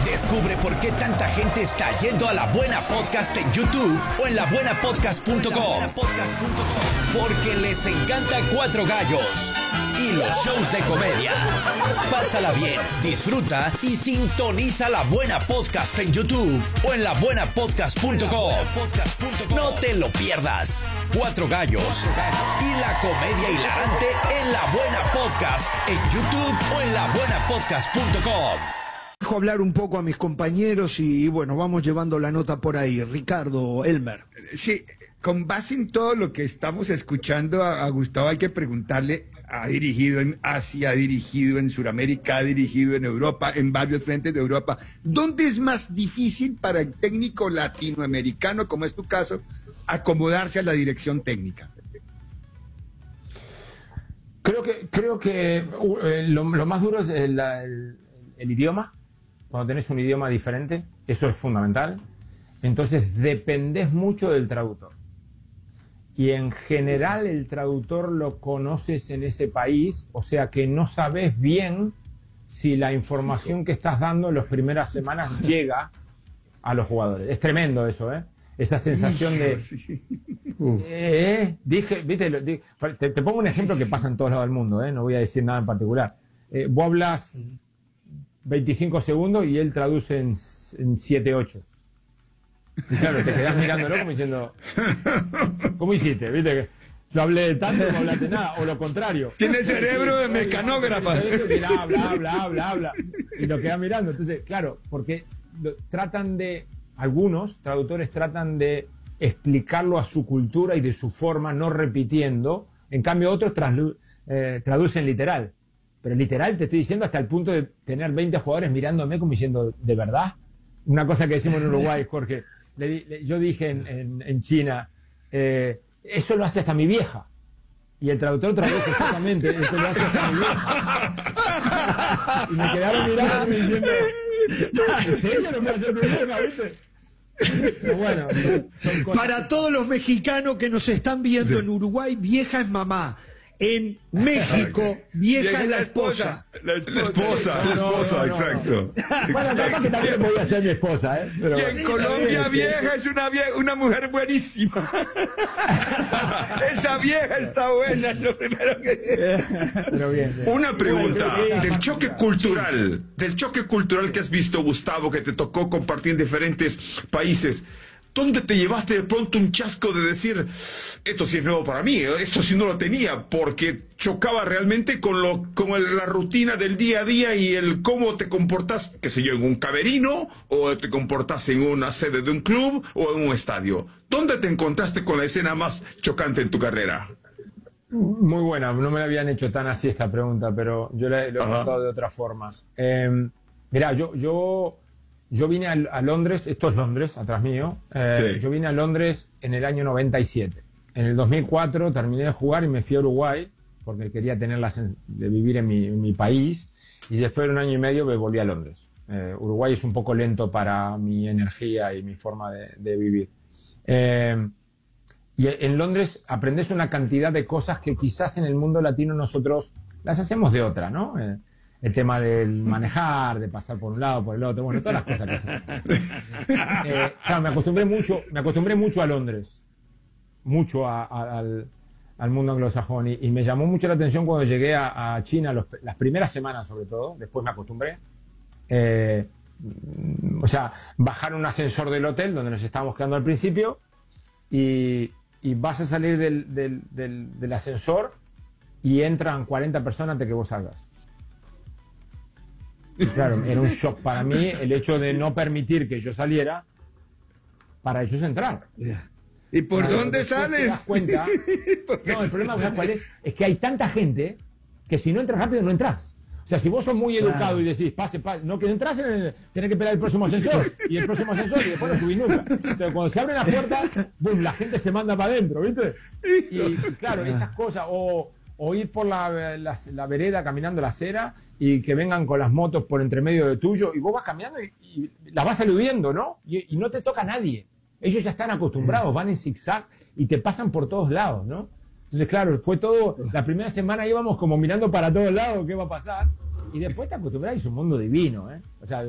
Descubre por qué tanta gente está yendo a La Buena Podcast en YouTube o en labuenapodcast.com. Porque les encanta Cuatro Gallos y los shows de comedia. Pásala bien, disfruta y sintoniza La Buena Podcast en YouTube o en labuenapodcast.com. No te lo pierdas. Cuatro Gallos y la comedia hilarante en La Buena Podcast en YouTube o en labuenapodcast.com. Dejo hablar un poco a mis compañeros y bueno, vamos llevando la nota por ahí. Ricardo, Elmer. Sí, con base en todo lo que estamos escuchando a Gustavo, hay que preguntarle, ha dirigido en Asia, ha dirigido en Sudamérica, ha dirigido en Europa, en varios frentes de Europa. ¿Dónde es más difícil para el técnico latinoamericano, como es tu caso, acomodarse a la dirección técnica? Creo que lo más duro es el idioma. Cuando tenés un idioma diferente, eso es fundamental. Entonces dependés mucho del traductor. Y en general el traductor lo conoces en ese país, o sea que no sabes bien si la información que estás dando en las primeras semanas llega a los jugadores. Es tremendo eso, ¿eh? Esa sensación de... Te pongo un ejemplo que pasa en todos lados del mundo, ¿eh? No voy a decir nada en particular. Vos hablas 25 segundos y él traduce en 7, 8. Y claro, te quedás mirándolo como diciendo, ¿cómo hiciste? ¿Viste que yo hablé tanto y no hablaste nada? O lo contrario. Tiene cerebro de mecanógrafa. Habla. Y lo queda mirando. Entonces, claro, porque algunos traductores tratan de explicarlo a su cultura y de su forma, no repitiendo. En cambio, otros traducen literal. Pero literal, te estoy diciendo, hasta el punto de tener 20 jugadores mirándome como diciendo, ¿de verdad? Una cosa que decimos en Uruguay, Jorge. Yo dije en China, eso lo hace hasta mi vieja. Y el traductor traduce exactamente, eso lo hace hasta mi vieja. Y me quedaron mirando diciendo, ¿en serio no me hace tu vieja, viste? Pero bueno, son cosas. Para todos los mexicanos que nos están viendo en Uruguay, vieja es mamá. En México, vieja es la esposa. La esposa, exacto. Bueno, capaz que también voy a ser mi esposa, ¿eh? Pero y en Colombia, vieja es una mujer buenísima. Esa vieja está buena, es lo primero que... Pero bien. Una pregunta, del choque cultural que has visto, Gustavo, que te tocó compartir en diferentes países. ¿Dónde te llevaste de pronto un chasco de decir, esto sí es nuevo para mí, esto sí no lo tenía, porque chocaba realmente con la rutina del día a día y el cómo te comportas, qué sé yo, en un camerino, o te comportas en una sede de un club o en un estadio? ¿Dónde te encontraste con la escena más chocante en tu carrera? Muy buena, no me la habían hecho tan así esta pregunta, pero yo lo he contado de otras formas. Mirá, yo vine a Londres, esto es Londres, atrás mío. Sí. Yo vine a Londres en el año 97. En el 2004 terminé de jugar y me fui a Uruguay, porque quería tener de vivir en mi país. Y después de un año y medio me volví a Londres. Uruguay es un poco lento para mi energía y mi forma de vivir. Y en Londres aprendes una cantidad de cosas que quizás en el mundo latino nosotros las hacemos de otra, ¿no? El tema del manejar, de pasar por un lado, por el otro, bueno, todas las cosas que hacen. Claro, me acostumbré mucho a Londres, mucho al mundo anglosajón, y me llamó mucho la atención cuando llegué a China, las primeras semanas sobre todo, después me acostumbré. O sea, bajar un ascensor del hotel donde nos estábamos quedando al principio y vas a salir del ascensor y entran 40 personas antes que vos salgas. Y claro, era un shock para mí el hecho de no permitir que yo saliera para ellos entrar. ¿Y por dónde Te das sales? cuenta. No, el problema, ¿sabes cuál es? Es que hay tanta gente que si no entras rápido, no entras. O sea, si vos sos muy educado y decís, pase, no que entras tenés que esperar el próximo ascensor, y el próximo ascensor, y después no subís nunca. Entonces, cuando se abren las puertas, boom, la gente se manda para adentro, ¿viste? Y claro, esas cosas, o ir por la vereda caminando la acera y que vengan con las motos por entre medio de tuyo y vos vas caminando y las vas eludiendo, ¿no? Y no te toca a nadie. Ellos ya están acostumbrados, van en zigzag y te pasan por todos lados, ¿no? Entonces, claro, fue todo, la primera semana íbamos como mirando para todos lados qué va a pasar y después te acostumbras y es un mundo divino, ¿eh? O sea,